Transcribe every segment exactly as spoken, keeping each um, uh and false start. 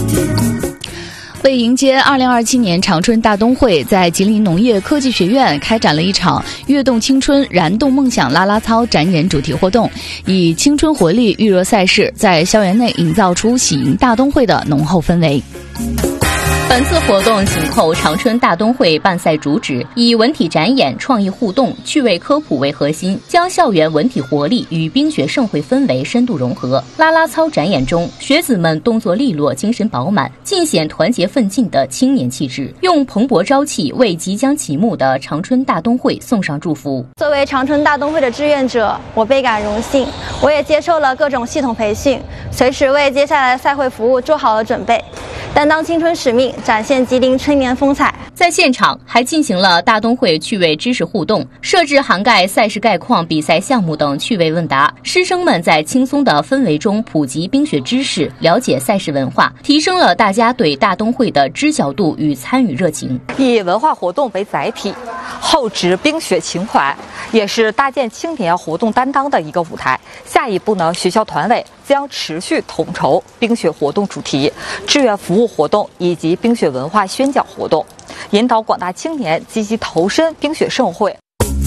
为迎接二零二七年长春大冬会，在吉林农业科技学院开展了一场跃动青春燃动梦想啦啦操展演主题活动，以青春活力预热赛事，在校园内营造出喜迎大冬会的浓厚氛围。 本次活动紧扣长春大冬会办赛主旨，以文体展演、创意互动、趣味科普为核心，将校园文体活力与冰雪盛会氛围深度融合。啦啦操展演中，学子们动作利落，精神饱满，尽显团结奋进的青年气质，用蓬勃朝气为即将启幕的长春大冬会送上祝福。 作为长春大冬会的志愿者，我倍感荣幸，我也接受了各种系统培训，随时为接下来的赛会服务做好了准备，担当青春使命，展现吉林春年风采。 在现场还进行了大冬会趣味知识互动，设置涵盖赛事概况、比赛项目等趣味问答，师生们在轻松的氛围中普及冰雪知识，了解赛事文化，提升了大家对大冬会的知晓度与参与热情。 以文化活动为载体，厚植冰雪情怀，也是搭建青年活动担当的一个舞台。下一步呢，学校团委将持续统筹冰雪活动主题、志愿服务活动以及冰雪文化宣讲活动，引导广大青年积极投身冰雪盛会。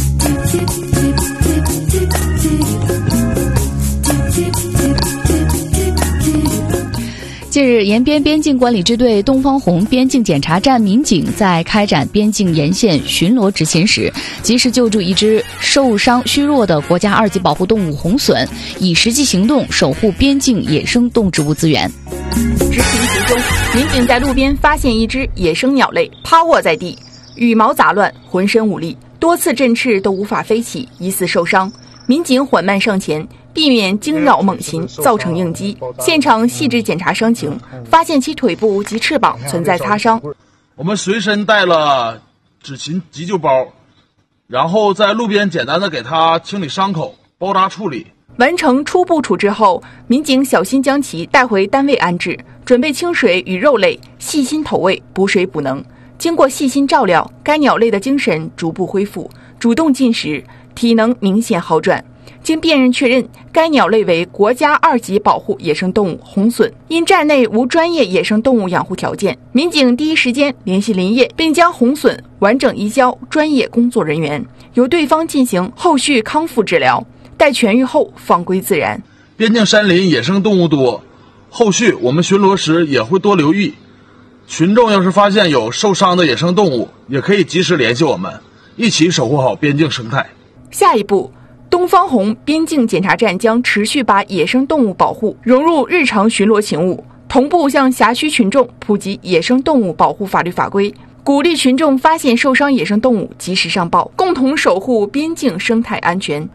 近日，延边边境管理支队东方红边境检查站民警在开展边境沿线巡逻执勤时，及时救助一只受伤虚弱的国家二级保护动物红隼，以实际行动守护边境野生动植物资源。 执勤途中，民警在路边发现一只野生鸟类趴卧在地，羽毛杂乱，浑身无力，多次振翅都无法飞起，疑似受伤。民警缓慢上前，避免惊扰猛禽造成应激，现场细致检查伤情，发现其腿部及翅膀存在擦伤。 我们随身带了执勤急救包，然后在路边简单的给它清理伤口，包扎处理。 完成初步处置后，民警小心将其带回单位安置，准备清水与肉类，细心投喂，补水补能。经过细心照料，该鸟类的精神逐步恢复，主动进食，体能明显好转。经辨认确认，该鸟类为国家二级保护野生动物红隼。因站内无专业野生动物养护条件，民警第一时间联系林业，并将红隼完整移交专业工作人员，由对方进行后续康复治疗，待痊愈后放归自然。 边境山林野生动物多，后续我们巡逻时也会多留意。群众要是发现有受伤的野生动物，也可以及时联系我们，一起守护好边境生态。 下一步，东方红边境检查站将持续把野生动物保护融入日常巡逻勤务，同步向辖区群众普及野生动物保护法律法规，鼓励群众发现受伤野生动物及时上报，共同守护边境生态安全。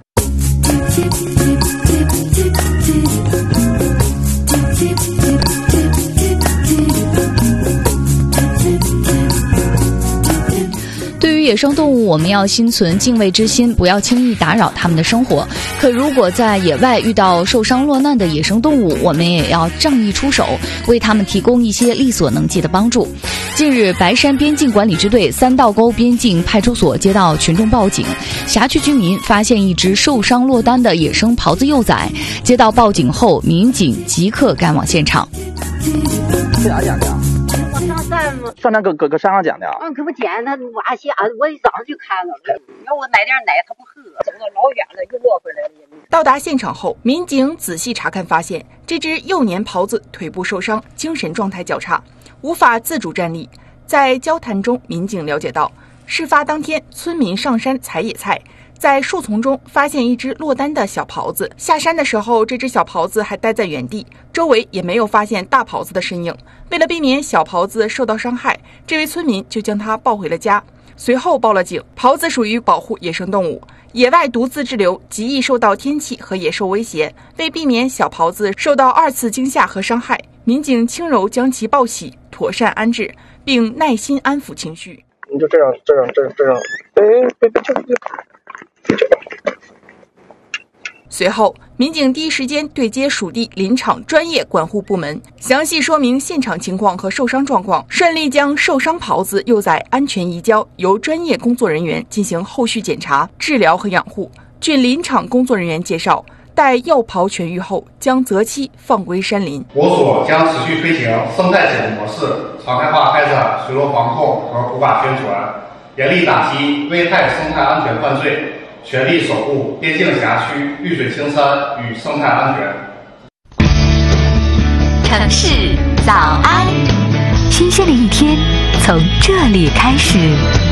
对于野生动物，我们要心存敬畏之心，不要轻易打扰它们的生活。可如果在野外遇到受伤落难的野生动物，我们也要仗义出手，为它们提供一些力所能及的帮助。近日，白山边境管理支队三道沟边境派出所接到群众报警，辖区居民发现一只受伤落单的野生狍子幼崽。接到报警后，民警即刻赶往现场。 去哪捡的？ 我上山嘛， 上那搁搁搁山上捡的。 嗯，可不捡他挖下，我一早上就看到了。要我买点奶，他不喝，走到老远了又落回来了。 到达现场后，民警仔细查看，发现这只幼年狍子腿部受伤，精神状态较差，无法自主站立。在交谈中，民警了解到，事发当天村民上山采野菜，在树丛中发现一只落单的小狍子。下山的时候，这只小狍子还待在原地，周围也没有发现大狍子的身影。为了避免小狍子受到伤害，这位村民就将它抱回了家，随后报了警。狍子属于保护野生动物，野外独自滞留极易受到天气和野兽威胁。为避免小狍子受到二次惊吓和伤害，民警轻柔将其抱起，妥善安置，并耐心安抚情绪。 你就这样这样这样这样，哎，别别别别别别！ 随后，民警第一时间对接属地林场专业管护部门，详细说明现场情况和受伤状况，顺利将受伤狍子幼崽安全移交，由专业工作人员进行后续检查、治疗和养护。据林场工作人员介绍， 待药疱痊愈后，将择期放归山林。 我所将持续推行生态减模式，常态化开展水落防控和普法宣传，严厉打击危害生态安全犯罪，全力守护边境辖区绿水青山与生态安全。 城市早安，新鲜的一天从这里开始。